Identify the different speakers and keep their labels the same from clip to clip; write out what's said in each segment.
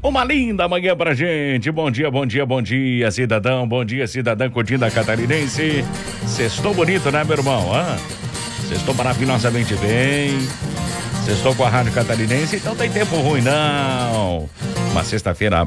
Speaker 1: Uma linda manhã pra gente. Bom dia, bom dia, bom dia, cidadão. Bom dia, cidadã curtindo a Catarinense. Sextou bonito, né, meu irmão? Sextou maravilhosamente bem. Sextou com a Rádio Catarinense, então tem tempo ruim, não. Uma sexta-feira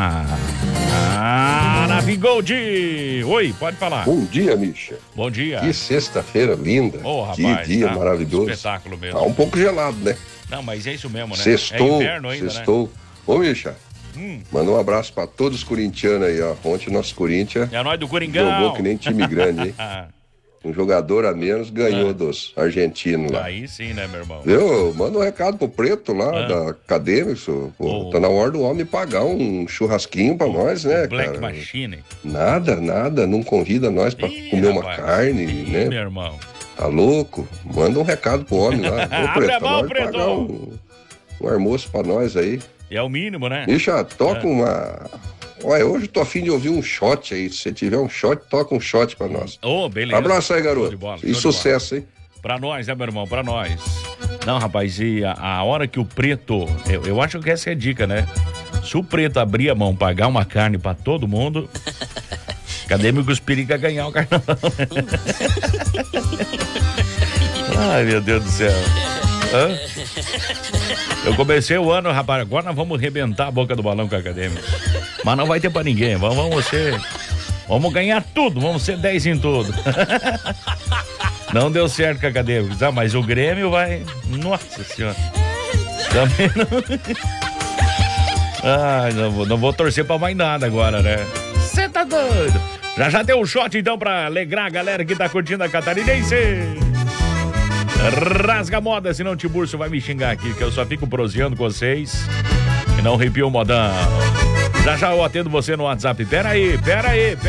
Speaker 1: maravilhosa. Oi, pode falar.
Speaker 2: Bom dia, Misha.
Speaker 1: Bom dia.
Speaker 2: Que sexta-feira linda.
Speaker 1: Rapaz,
Speaker 2: que dia maravilhoso.
Speaker 1: Espetáculo mesmo.
Speaker 2: Tá um pouco gelado, né?
Speaker 1: Não, mas é isso mesmo, né?
Speaker 2: Sextou,
Speaker 1: é inverno ainda,
Speaker 2: sextou. Né? Ô, Misha, manda um abraço pra todos os corintianos aí, ó. Ontem o nosso Corinthians
Speaker 1: é nós do Coringão.
Speaker 2: Jogou que nem time grande, hein? Um jogador a menos ganhou dos argentinos lá.
Speaker 1: Aí sim, né, meu irmão?
Speaker 2: Viu? Manda um recado pro Preto lá, da Acadêmico. Tá na hora do homem pagar um churrasquinho pra nós, né,
Speaker 1: Black
Speaker 2: cara?
Speaker 1: Machine.
Speaker 2: Nada, não convida nós pra comer uma carne, né?
Speaker 1: Meu irmão.
Speaker 2: Tá louco? Manda um recado pro homem lá. Ô, Preto,
Speaker 1: Abre a mão,
Speaker 2: pra nós pagar um almoço pra nós aí.
Speaker 1: É o mínimo, né?
Speaker 2: Misha, toca uma... Olha, hoje eu tô a fim de ouvir um shot aí. Se você tiver um shot, toca um shot pra nós.
Speaker 1: Beleza.
Speaker 2: Abraço aí, garoto. E sucesso, hein?
Speaker 1: Pra nós, né, meu irmão? Pra nós. Não, rapaz, e a hora que o Preto... Eu acho que essa é a dica, né? Se o Preto abrir a mão, pagar uma carne pra todo mundo... Acadêmicos periga ganhar o carnaval. Ai, meu Deus do céu. Eu comecei o ano, rapaz, agora nós vamos arrebentar a boca do balão com a Acadêmica. Mas não vai ter pra ninguém, vamos ganhar tudo, vamos ser 10 em tudo. Não deu certo com a Acadêmica, mas o Grêmio vai... Nossa senhora. Também não... Ai, não vou torcer pra mais nada agora, né? Você tá doido? Já deu um shot então pra alegrar a galera que tá curtindo a Catarinense. Rasga a moda, senão o Tiburcio vai me xingar aqui, que eu só fico proseando com vocês e não arrepio o modão. Já eu atendo você no WhatsApp. Pera aí.